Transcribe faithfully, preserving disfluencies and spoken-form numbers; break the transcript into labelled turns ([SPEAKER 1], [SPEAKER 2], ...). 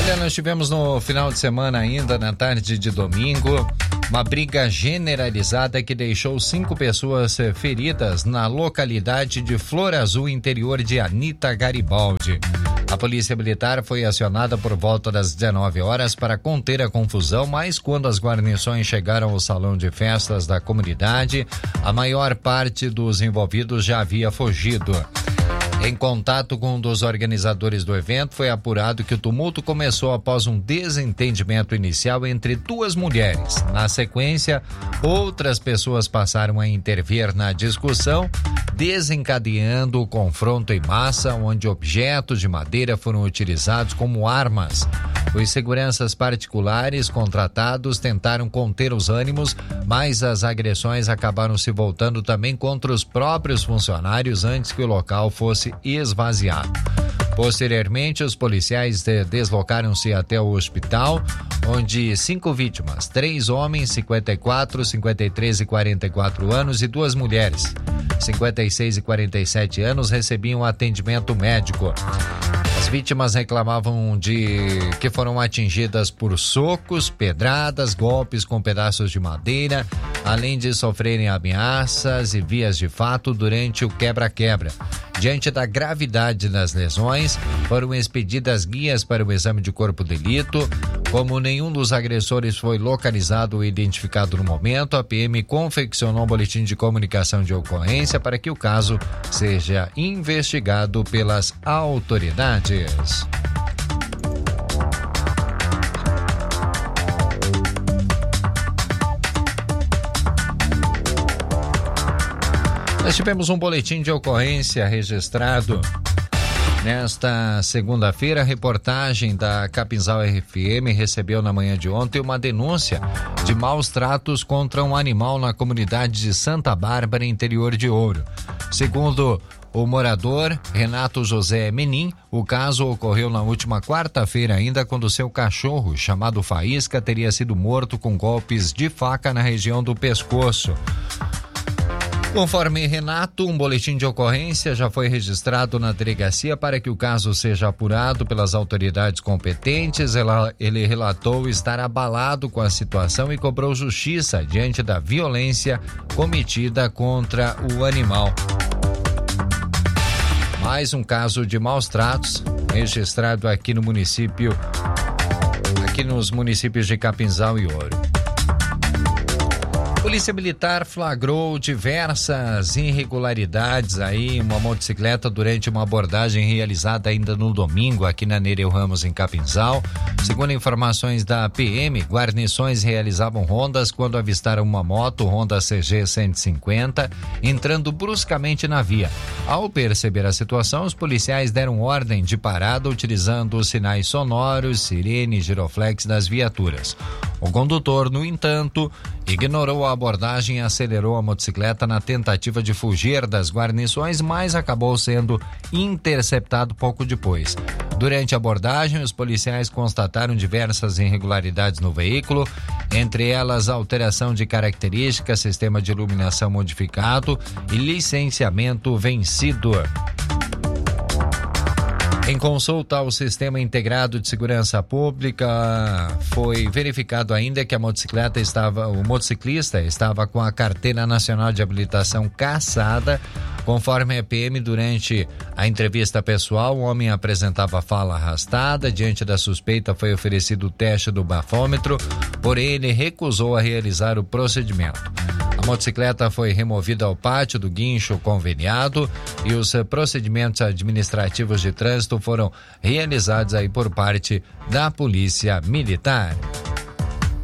[SPEAKER 1] Olha, nós tivemos no final de semana ainda, na tarde de domingo, uma briga generalizada que deixou cinco pessoas feridas na localidade de Flor Azul, interior de Anita Garibaldi. A polícia militar foi acionada por volta das dezenove horas para conter a confusão, mas quando as guarnições chegaram ao salão de festas da comunidade, a maior parte dos envolvidos já havia fugido. Em contato com um dos organizadores do evento, foi apurado que o tumulto começou após um desentendimento inicial entre duas mulheres. Na sequência, outras pessoas passaram a intervir na discussão, desencadeando o confronto em massa, onde objetos de madeira foram utilizados como armas. Os seguranças particulares contratados tentaram conter os ânimos, mas as agressões acabaram se voltando também contra os próprios funcionários antes que o local fosse esvaziado. Posteriormente, os policiais deslocaram-se até o hospital, onde cinco vítimas, três homens, cinquenta e quatro, cinquenta e três e quarenta e quatro anos, e duas mulheres, cinquenta e seis e quarenta e sete anos, recebiam atendimento médico. As vítimas reclamavam de que foram atingidas por socos, pedradas, golpes com pedaços de madeira, além de sofrerem ameaças e vias de fato durante o quebra-quebra. Diante da gravidade das lesões, foram expedidas guias para o exame de corpo de delito. Como nenhum dos agressores foi localizado ou identificado no momento, a P M confeccionou um boletim de comunicação de ocorrência para que o caso seja investigado pelas autoridades. Nós tivemos um boletim de ocorrência registrado nesta segunda-feira. A reportagem da Capinzal R F M recebeu na manhã de ontem uma denúncia de maus tratos contra um animal na comunidade de Santa Bárbara, interior de Ouro. Segundo o morador Renato José Menin, o caso ocorreu na última quarta-feira ainda, quando seu cachorro, chamado Faísca, teria sido morto com golpes de faca na região do pescoço. Conforme Renato, um boletim de ocorrência já foi registrado na delegacia para que o caso seja apurado pelas autoridades competentes. Ele relatou estar abalado com a situação e cobrou justiça diante da violência cometida contra o animal. Mais um caso de maus tratos registrado aqui no município, aqui nos municípios de Capinzal e Ouro. Polícia Militar flagrou diversas irregularidades aí, uma motocicleta durante uma abordagem realizada ainda no domingo aqui na Nereu Ramos, em Capinzal. Segundo informações da P M, guarnições realizavam rondas quando avistaram uma moto Honda C G cento e cinquenta entrando bruscamente na via. Ao perceber a situação, os policiais deram ordem de parada utilizando os sinais sonoros, sirene e giroflex das viaturas. O condutor, no entanto, ignorou a abordagem e acelerou a motocicleta na tentativa de fugir das guarnições, mas acabou sendo interceptado pouco depois. Durante a abordagem, os policiais constataram diversas irregularidades no veículo, entre elas alteração de características, sistema de iluminação modificado e licenciamento vencido. Em consulta ao Sistema Integrado de Segurança Pública, foi verificado ainda que a motocicleta estava, o motociclista estava com a Carteira Nacional de Habilitação cassada. Conforme a P M, durante a entrevista pessoal, o homem apresentava fala arrastada. Diante da suspeita, foi oferecido o teste do bafômetro, porém ele recusou a realizar o procedimento. A motocicleta foi removida ao pátio do guincho conveniado e os procedimentos administrativos de trânsito foram realizados aí por parte da Polícia Militar.